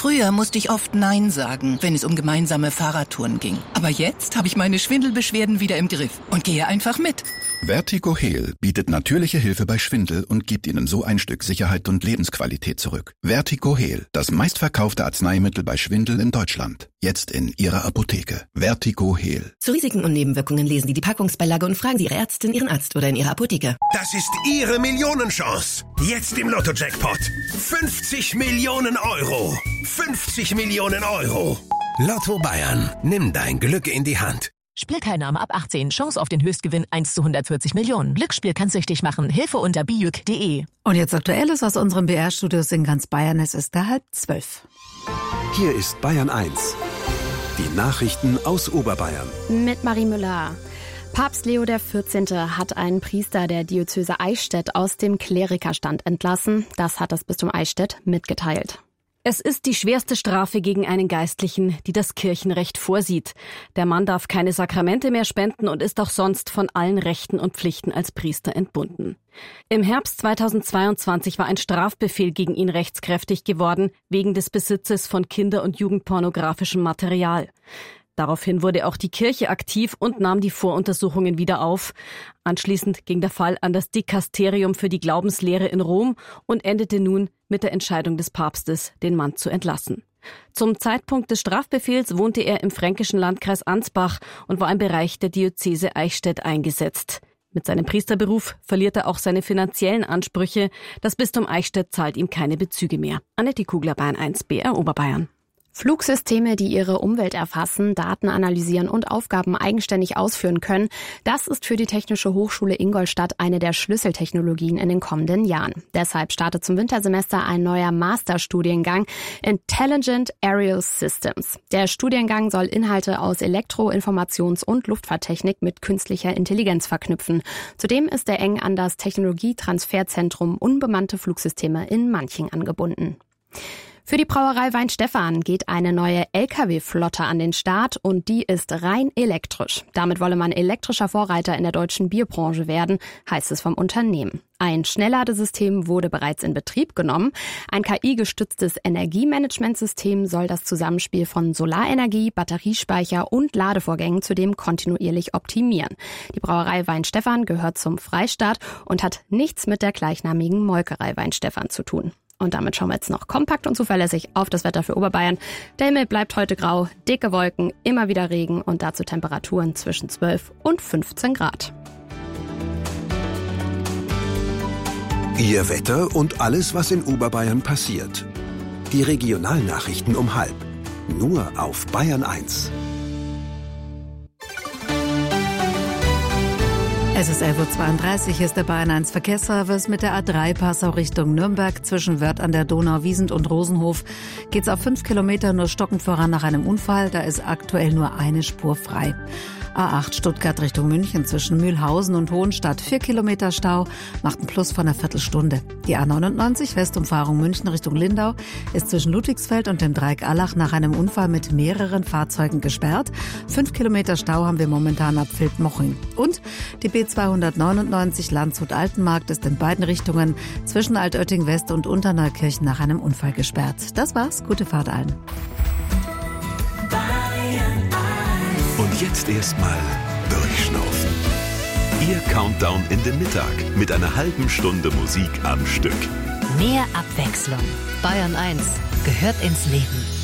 Früher musste ich oft Nein sagen, wenn es um gemeinsame Fahrradtouren ging. Aber jetzt habe ich meine Schwindelbeschwerden wieder im Griff und gehe einfach mit. VertigoHeal bietet natürliche Hilfe bei Schwindel und gibt Ihnen so ein Stück Sicherheit und Lebensqualität zurück. VertigoHeal, das meistverkaufte Arzneimittel bei Schwindel in Deutschland. Jetzt in Ihrer Apotheke. VertigoHeal. Zu Risiken und Nebenwirkungen lesen Sie die Packungsbeilage und fragen Sie Ihre Ärztin, Ihren Arzt oder in Ihrer Apotheke. Das ist Ihre Millionenchance. Jetzt im Lotto-Jackpot. 50 Millionen Euro. 50 Millionen Euro. Lotto Bayern. Nimm dein Glück in die Hand. Spielteilnahme ab 18. Chance auf den Höchstgewinn 1 zu 140 Millionen. Glücksspiel kann süchtig machen. Hilfe unter bijuk.de. Und jetzt Aktuelles aus unseren BR-Studios in ganz Bayern. Es ist da 11:30. Hier ist Bayern 1. Die Nachrichten aus Oberbayern. Mit Marie Müller. Papst Leo XIV. Hat einen Priester der Diözese Eichstätt aus dem Klerikerstand entlassen. Das hat das Bistum Eichstätt mitgeteilt. Es ist die schwerste Strafe gegen einen Geistlichen, die das Kirchenrecht vorsieht. Der Mann darf keine Sakramente mehr spenden und ist auch sonst von allen Rechten und Pflichten als Priester entbunden. Im Herbst 2022 war ein Strafbefehl gegen ihn rechtskräftig geworden, wegen des Besitzes von kinder- und jugendpornografischem Material. Daraufhin wurde auch die Kirche aktiv und nahm die Voruntersuchungen wieder auf. Anschließend ging der Fall an das Dikasterium für die Glaubenslehre in Rom und endete nun mit der Entscheidung des Papstes, den Mann zu entlassen. Zum Zeitpunkt des Strafbefehls wohnte er im fränkischen Landkreis Ansbach und war im Bereich der Diözese Eichstätt eingesetzt. Mit seinem Priesterberuf verliert er auch seine finanziellen Ansprüche. Das Bistum Eichstätt zahlt ihm keine Bezüge mehr. Annette Kugler, Bayern 1, BR Oberbayern. Flugsysteme, die ihre Umwelt erfassen, Daten analysieren und Aufgaben eigenständig ausführen können, das ist für die Technische Hochschule Ingolstadt eine der Schlüsseltechnologien in den kommenden Jahren. Deshalb startet zum Wintersemester ein neuer Masterstudiengang Intelligent Aerial Systems. Der Studiengang soll Inhalte aus Elektro-, Informations- und Luftfahrttechnik mit künstlicher Intelligenz verknüpfen. Zudem ist er eng an das Technologietransferzentrum Unbemannte Flugsysteme in Manching angebunden. Für die Brauerei Weinstefan geht eine neue Lkw-Flotte an den Start und die ist rein elektrisch. Damit wolle man elektrischer Vorreiter in der deutschen Bierbranche werden, heißt es vom Unternehmen. Ein Schnellladesystem wurde bereits in Betrieb genommen. Ein KI-gestütztes Energiemanagementsystem soll das Zusammenspiel von Solarenergie, Batteriespeicher und Ladevorgängen zudem kontinuierlich optimieren. Die Brauerei Weinstefan gehört zum Freistaat und hat nichts mit der gleichnamigen Molkerei Weinstefan zu tun. Und damit schauen wir jetzt noch kompakt und zuverlässig auf das Wetter für Oberbayern. Der Himmel bleibt heute grau, dicke Wolken, immer wieder Regen und dazu Temperaturen zwischen 12 und 15 Grad. Ihr Wetter und alles, was in Oberbayern passiert. Die Regionalnachrichten um 12:30. Nur auf Bayern 1. Es ist 11:32 Uhr, ist der Bayern 1 Verkehrsservice mit der A3 Passau Richtung Nürnberg. Zwischen Wörth an der Donau, Wiesent und Rosenhof geht's auf 5 Kilometer nur stockend voran nach einem Unfall. Da ist aktuell nur eine Spur frei. A8 Stuttgart Richtung München zwischen Mühlhausen und Hohenstadt 4 Kilometer Stau, macht einen Plus von einer Viertelstunde. Die A99 Westumfahrung München Richtung Lindau ist zwischen Ludwigsfeld und dem Dreieck Allach nach einem Unfall mit mehreren Fahrzeugen gesperrt. 5 Kilometer Stau haben wir momentan ab Vildmoching. Und die B299 Landshut-Altenmarkt ist in beiden Richtungen zwischen Altötting West und Unterneukirchen nach einem Unfall gesperrt. Das war's, gute Fahrt allen. Und jetzt erstmal durchschnaufen. Ihr Countdown in den Mittag mit einer halben Stunde Musik am Stück. Mehr Abwechslung. Bayern 1 gehört ins Leben.